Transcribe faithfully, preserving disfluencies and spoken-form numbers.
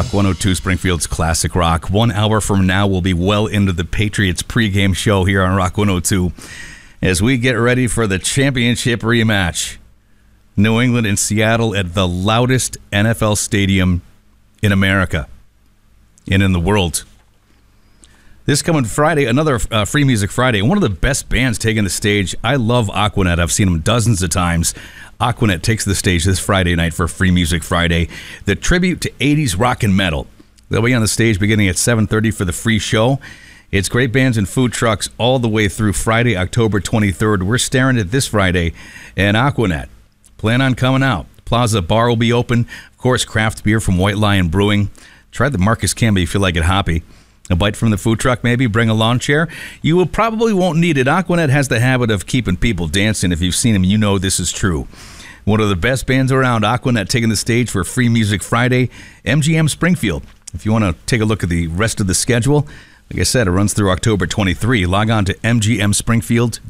Rock one oh two, Springfield's Classic Rock. One hour from now, we'll be well into the Patriots pregame show here on Rock one oh two as we get ready for the championship rematch. New England and Seattle at the loudest N F L stadium in America and in the world. This coming Friday, another uh, Free Music Friday. One of the best bands taking the stage. I love Aquanet. I've seen them dozens of times. Aquanet takes the stage this Friday night for Free Music Friday. The tribute to eighties rock and metal. They'll be on the stage beginning at seven thirty for the free show. It's great bands and food trucks all the way through Friday, October twenty-third. We're staring at this Friday, and Aquanet. Plan on coming out. Plaza Bar will be open. Of course, craft beer from White Lion Brewing. Try the Marcus Camby if you like it hoppy. A bite from the food truck, maybe. Bring a lawn chair. You will probably won't need it. Aquanet has the habit of keeping people dancing. If you've seen them, you know this is true. One of the best bands around, Aquanet, taking the stage for Free Music Friday. M G M Springfield. If you want to take a look at the rest of the schedule, like I said, it runs through October twenty-third. Log on to M G M Springfield.